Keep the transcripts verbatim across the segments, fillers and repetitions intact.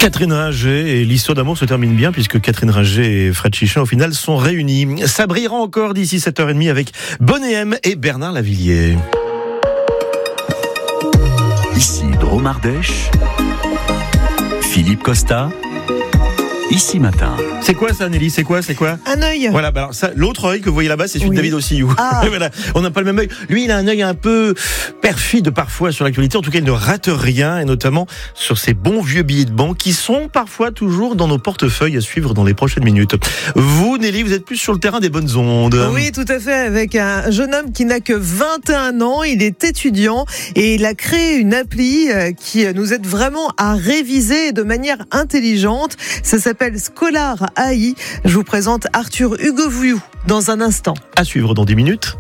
Catherine Ringer et l'histoire d'amour se termine bien puisque Catherine Ringer et Fred Chichin au final sont réunis. Ça brillera encore d'ici sept heures trente avec Bonnet M et Bernard Lavilliers. Ici Drôme Ardèche, Philippe Costa. Ici Matin. C'est quoi ça, Nelly? C'est quoi? C'est quoi? Un œil. Voilà, bah alors ça, l'autre œil que vous voyez là-bas, c'est celui Oui. de David Ossiyou. Ah. Voilà, on n'a pas le même œil. Lui, il a un œil un peu perfide parfois sur l'actualité. En tout cas, il ne rate rien, et notamment sur ces bons vieux billets de banque qui sont parfois toujours dans nos portefeuilles à suivre dans les prochaines minutes. Vous, Nelly, vous êtes plus sur le terrain des bonnes ondes. Oui, tout à fait, avec un jeune homme qui n'a que vingt et un ans, il est étudiant et il a créé une appli qui nous aide vraiment à réviser de manière intelligente. Ça s'appelle Scholar A I. Je vous présente Arthur Hugoviu dans un instant. À suivre dans dix minutes.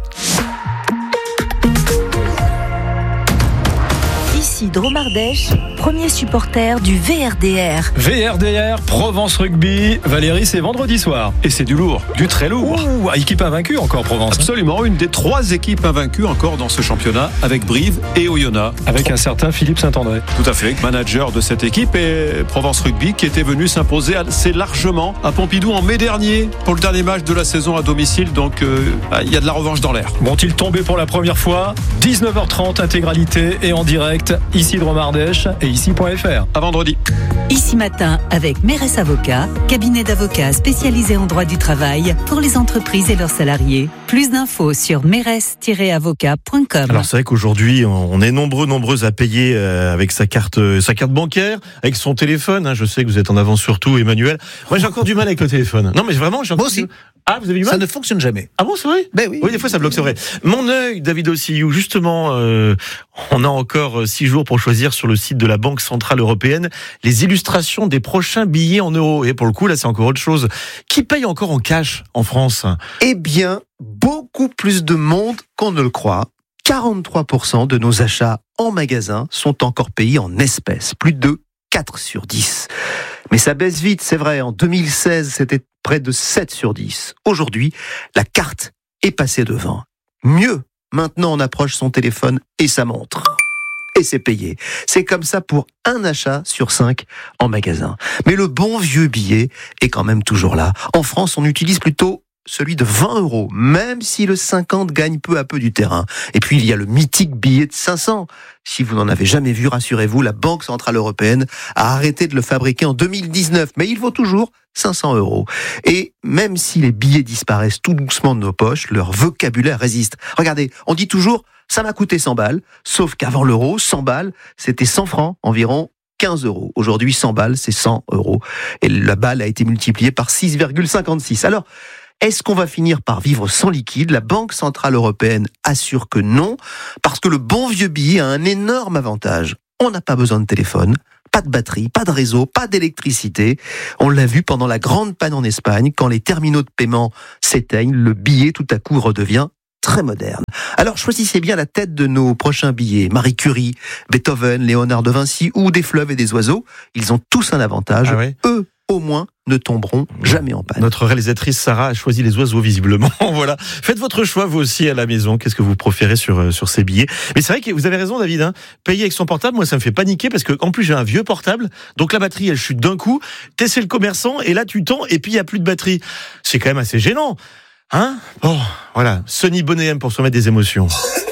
Ici Drôme Ardèche, premier supporter du V R D R. V R D R, Provence Rugby. Valérie, c'est vendredi soir. Et c'est du lourd, du très lourd. Ouh, équipe invaincue encore, Provence. Absolument, une des trois équipes invaincues encore dans ce championnat, avec Brive et Oyonnax. Avec un certain Philippe Saint-André. Tout à fait, manager de cette équipe, et Provence Rugby qui était venu s'imposer assez largement à Pompidou en mai dernier pour le dernier match de la saison à domicile. Donc euh, il y a de la revanche dans l'air. Vont-ils tomber pour la première fois? dix-neuf heures trente, intégralité et en direct. Ici Drôme Ardèche et ici.fr. À vendredi. Ici Matin avec Mérès Avocats, cabinet d'avocats spécialisé en droit du travail pour les entreprises et leurs salariés. Plus d'infos sur mérès tiret avocat point com. Alors c'est vrai qu'aujourd'hui on est nombreux nombreuses à payer avec sa carte sa carte bancaire, avec son téléphone. Je sais que vous êtes en avance sur tout, Emmanuel. Moi j'ai encore du mal avec le téléphone. Non mais vraiment j'ai encore Moi aussi. du... Ah, vous avez du mal? Ça ne fonctionne jamais. Ah bon, c'est vrai? Ben oui. Oui, des fois ça bloque, c'est vrai. Mon œil, David Ossiyou, justement, euh, on a encore euh, six jours pour choisir sur le site de la Banque Centrale Européenne les illustrations des prochains billets en euros. Et pour le coup, là, c'est encore autre chose. Qui paye encore en cash en France? Eh bien, beaucoup plus de monde qu'on ne le croit. quarante-trois pour cent de nos achats en magasin sont encore payés en espèces. Plus de quatre sur dix. Mais ça baisse vite, c'est vrai. En deux mille seize, c'était près de sept sur dix. Aujourd'hui, la carte est passée devant. Mieux, maintenant on approche son téléphone et sa montre. Et c'est payé. C'est comme ça pour un achat sur cinq en magasin. Mais le bon vieux billet est quand même toujours là. En France, on utilise plutôt celui de vingt euros, même si le cinquante gagne peu à peu du terrain. Et puis, il y a le mythique billet de cinq cents. Si vous n'en avez jamais vu, rassurez-vous, la Banque Centrale Européenne a arrêté de le fabriquer en deux mille dix-neuf, mais il vaut toujours cinq cents euros. Et même si les billets disparaissent tout doucement de nos poches, leur vocabulaire résiste. Regardez, on dit toujours « ça m'a coûté cent balles », sauf qu'avant l'euro, cent balles, c'était cent francs, environ quinze euros. Aujourd'hui, cent balles, c'est cent euros. Et la balle a été multipliée par six virgule cinquante-six. Alors, est-ce qu'on va finir par vivre sans liquide? La Banque Centrale Européenne assure que non, parce que le bon vieux billet a un énorme avantage. On n'a pas besoin de téléphone, pas de batterie, pas de réseau, pas d'électricité. On l'a vu pendant la grande panne en Espagne, quand les terminaux de paiement s'éteignent, le billet tout à coup redevient très moderne. Alors choisissez bien la tête de nos prochains billets. Marie Curie, Beethoven, Léonard de Vinci ou des fleuves et des oiseaux. Ils ont tous un avantage. Ah ouais. Eux, au moins, ne tomberont jamais en panne. Notre réalisatrice Sarah a choisi les oiseaux visiblement. Voilà. Faites votre choix vous aussi à la maison. Qu'est-ce que vous préférez sur sur ces billets? Mais c'est vrai que vous avez raison, David. Hein. Payer avec son portable, moi ça me fait paniquer parce que en plus j'ai un vieux portable, donc la batterie elle chute d'un coup. T'es chez le commerçant et là tu tends et puis il y a plus de batterie. C'est quand même assez gênant, hein? Bon, voilà. Sonny Bonnet M pour se remettre des émotions.